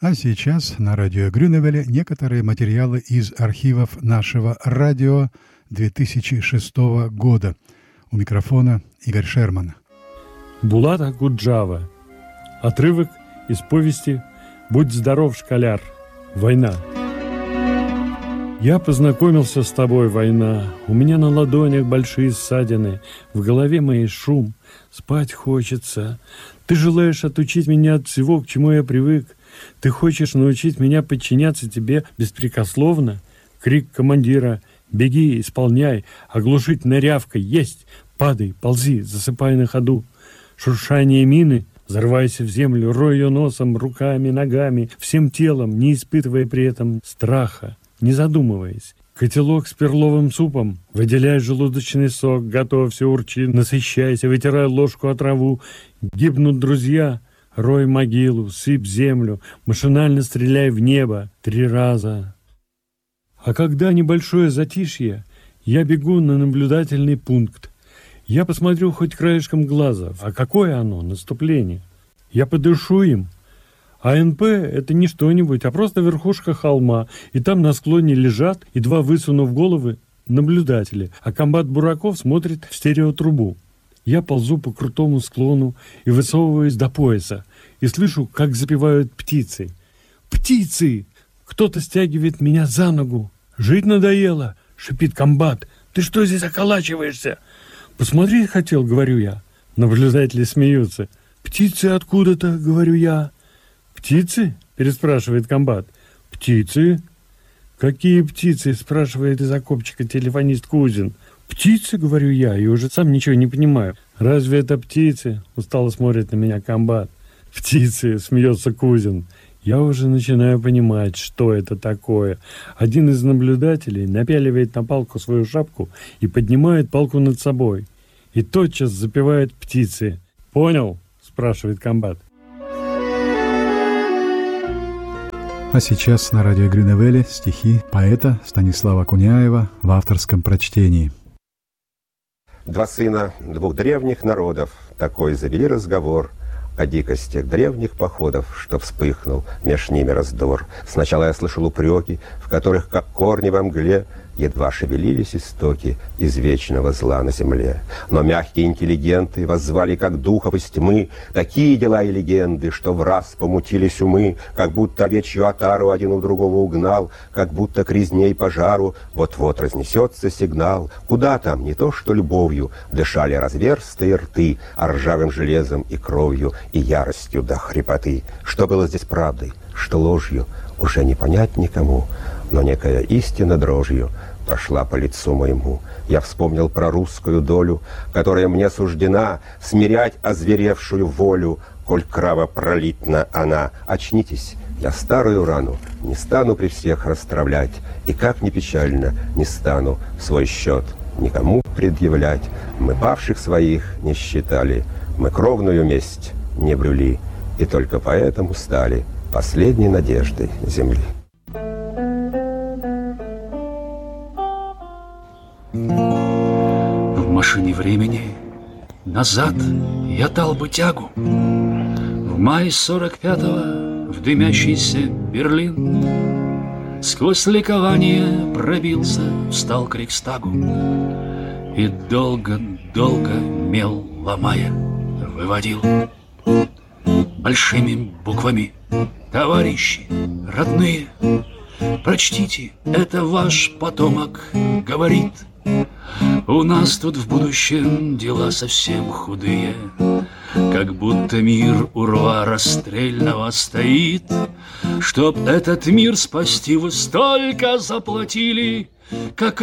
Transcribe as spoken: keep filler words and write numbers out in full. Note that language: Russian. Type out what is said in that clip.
А сейчас на радио Грюневеле некоторые материалы из архивов нашего радио две тысячи шестого года. У микрофона Игорь Шерман. Булат Акуджава. Отрывок из повести «Будь здоров, школяр. Война». Я познакомился с тобой, война. У меня на ладонях большие ссадины, в голове моей шум. Спать хочется. Ты желаешь отучить меня от всего, к чему я привык. Ты хочешь научить меня подчиняться тебе беспрекословно? Крик командира: беги, исполняй, оглушительная рявка: есть, падай, ползи, засыпай на ходу. Шуршание мины: зарывайся в землю, рой ее носом, руками, ногами, всем телом, не испытывая при этом страха, не задумываясь. Котелок с перловым супом: выделяй желудочный сок, готовься, урчи, насыщайся, вытирай ложку о траву. Гибнут друзья: рой могилу, сыпь землю, машинально стреляй в небо три раза. А когда небольшое затишье, я бегу на наблюдательный пункт. Я посмотрю хоть краешком глаза, а какое оно наступление. Я подышу им. А эн пэ – это не что-нибудь, а просто верхушка холма, и там на склоне лежат, едва высунув головы, наблюдатели, а комбат Бураков смотрит в стереотрубу. Я ползу по крутому склону и высовываюсь до пояса, и слышу, как запевают птицы. «Птицы!» Кто-то стягивает меня за ногу. «Жить надоело!» – шипит комбат. «Ты что здесь околачиваешься?» «Посмотреть хотел», – говорю я. Наблюдатели смеются. «Птицы откуда-то», – говорю я. «Птицы?» – переспрашивает комбат. «Птицы?» «Какие птицы?» – спрашивает из окопчика телефонист Кузин. «Птицы?» – говорю я, и уже сам ничего не понимаю. «Разве это птицы?» – устало смотрит на меня комбат. «Птицы!» – смеется Кузин. Я уже начинаю понимать, что это такое. Один из наблюдателей напяливает на палку свою шапку и поднимает палку над собой. И тотчас запевает птицы. «Понял?» – спрашивает комбат. А сейчас на радио Грюневеле стихи поэта Станислава Куняева в авторском прочтении. Два сына двух древних народов такой завели разговор о дикостях древних походов, что вспыхнул меж ними раздор. Сначала я слышал упреки, в которых, как корни во мгле, едва шевелились истоки извечного зла на земле. Но мягкие интеллигенты воззвали, как духов из тьмы, такие дела и легенды, что в раз помутились умы, как будто овечью отару один у другого угнал, как будто к резне и пожару вот-вот разнесется сигнал. Куда там, не то что любовью, дышали разверстые рты, а ржавым железом и кровью, и яростью до хрипоты. Что было здесь правдой, что ложью, уже не понять никому, но некая истина дрожью прошла по лицу моему. Я вспомнил про русскую долю, которая мне суждена смирять озверевшую волю, коль кровопролитна она. Очнитесь, я старую рану не стану при всех расстравлять, и как ни печально, не стану свой счет никому предъявлять. Мы павших своих не считали, мы кровную месть не брюли, и только поэтому стали последней надеждой земли. В машине времени назад я дал бы тягу. В мае сорок пятого в дымящийся Берлин сквозь ликование пробился, встал к Рейхстагу и долго-долго мел ломая выводил большими буквами: товарищи, родные, прочтите, это ваш потомок говорит. У нас тут в будущем дела совсем худые, как будто мир у рва расстрельного стоит. Чтоб этот мир спасти, вы столько заплатили, как